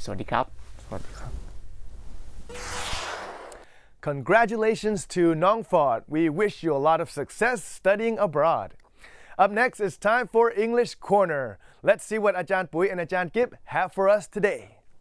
สวัสดีครับสวัสดีครับ Congratulations to Nong Ford. We wish you a lot of success studying abroad. Up next, it's time for English Corner. Let's see what Ajahn Pui and Ajahn Kip have for us today.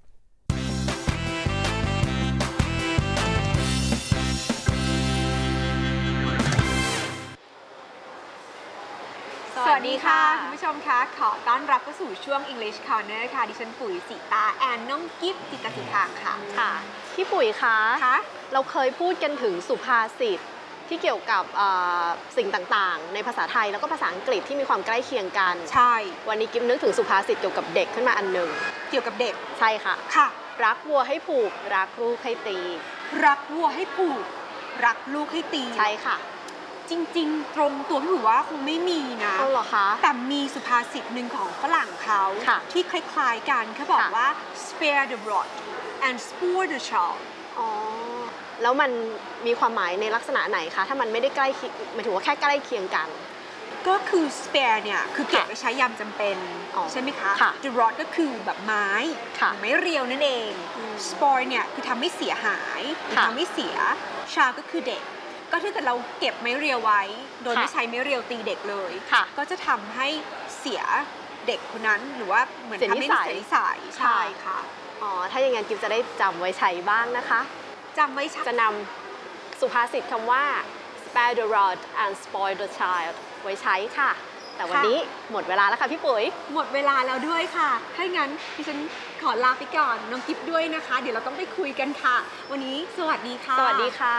สวัสดีค่ะคุณผู้ชมคะขอต้อนรับเข้าสู่ช่วง English Corner ค่ะดิฉันปุ๋ยสิตาแอนน้องกิฟจิตรสุธางค่ะพี่ปุ๋ยคะเราเคยพูดกันถึงสุภาษิตที่เกี่ยวกับสิ่งต่างๆในภาษาไทยแล้วก็ภาษาอังกฤษที่มีความใกล้เคียงกันใช่วันนี้กิฟนึกถึงสุภาษิตเกี่ยวกับเด็กขึ้นมาอันหนึ่งเกี่ยวกับเด็กใช่ค่ะรักวัวให้ผูกรักลูกให้ตีรักวัวให้ผูกรักลูกให้ตีใช่ค่ะจริงๆตรงตัวพี่ปุ๋ยว่าคงไม่มีนะเหรอคะแต่มีสุภาษิตหนึ่งของฝรั่งเขาที่คล้ายๆกันเขาบอกว่า spare the rod and spoil the child อ๋อแล้วมันมีความหมายในลักษณะไหนคะถ้ามันไม่ได้ใกล้หมายถึงว่าแค่ใกล้เคียงกันก็คือ spare เนี่ยคือเก็บไว้ใช้ยามจำเป็นใช่ไหมคะ the rod ก็คือแบบไม้เรียวนั่นเอง spoil เนี่ยคือทำให้เสียหายทำให้เสีย child ก็คือเด็กก็ถ้าเกิดเราเก็บไม้เรียวไว้โดยไม่ใช้ไม้เรียวตีเด็กเลยก็จะทำให้เสียเด็กคนนั้นหรือว่าเหมือนทำให้เสียนิสัยใช่ค่ะถ้าอย่างนั้นกิฟจะได้จำไว้ใช้บ้างนะคะจำไว้จะนำสุภาษิตคำว่า spare the rod and spoil the child ไว้ใช้ค่ะแต่วันนี้หมดเวลาแล้วค่ะพี่ปุ๋ยหมดเวลาแล้วด้วยค่ะถ้างั้นดิฉันขอลาไปก่อนน้องกิฟด้วยนะคะเดี๋ยวเราต้องไปคุยกันค่ะวันนี้สวัสดีค่ะสวัสดีค่ะ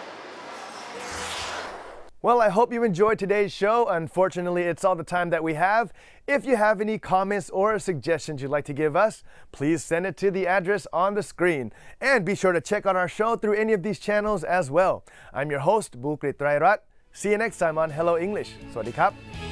Well, I hope you enjoyed today's show. Unfortunately, it's all the time that we have. If you have any comments or suggestions you'd like to give us, please send it to the address on the screen. And be sure to check out our show through any of these channels as well. I'm your host, Bulkrit Rairat. See you next time on Hello English. สวัสดีครับ